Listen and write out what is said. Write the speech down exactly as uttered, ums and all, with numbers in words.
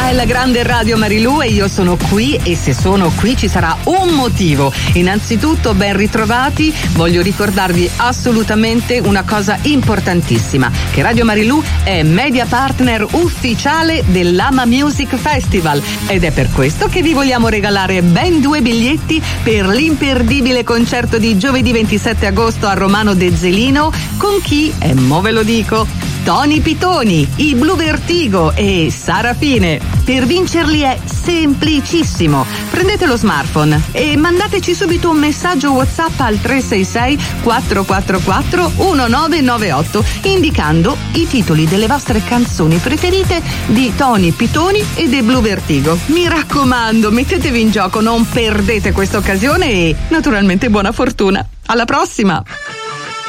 è la grande Radio Marilù e io sono qui, e se sono qui ci sarà un motivo. Innanzitutto ben ritrovati, voglio ricordarvi assolutamente una cosa importantissima, che Radio Marilù è media partner ufficiale dell'Ama Music Festival, ed è per questo che vi vogliamo regalare ben due biglietti per l'imperdibile concerto di giovedì ventisette agosto a Romano De Zelino. Con chi? E mo ve lo dico: Tony Pitoni, i Blue Vertigo e Sara Fine. Per vincerli è semplicissimo. Prendete lo smartphone e mandateci subito un messaggio WhatsApp al tre sei sei quattro quattro quattro uno nove nove otto indicando i titoli delle vostre canzoni preferite di Tony Pitoni e dei Blue Vertigo. Mi raccomando, mettetevi in gioco, non perdete questa occasione e naturalmente buona fortuna. Alla prossima!